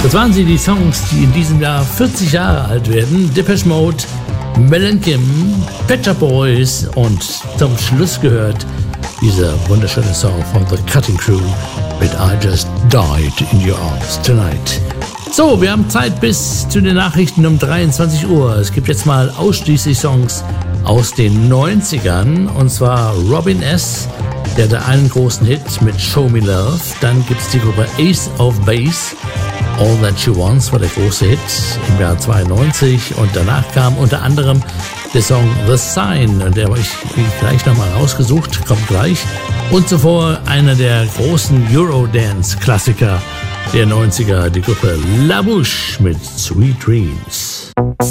Das waren sie, die Songs, die in diesem Jahr 40 Jahre alt werden. Depeche Mode, Mel and Kim, Pet Shop Boys und zum Schluss gehört dieser wunderschöne Song von The Cutting Crew mit I Just Died in Your Arms Tonight. So, wir haben Zeit bis zu den Nachrichten um 23 Uhr. Es gibt jetzt mal ausschließlich Songs aus den 90ern, und zwar Robin S., der hatte einen großen Hit mit Show Me Love. Dann gibt es die Gruppe Ace of Base, All That She Wants war der große Hit im Jahr 92, und danach kam unter anderem der Song The Sign, und der habe ich gleich nochmal rausgesucht, kommt gleich. Und zuvor einer der großen Eurodance-Klassiker der 90er, die Gruppe La Bouche mit Sweet Dreams.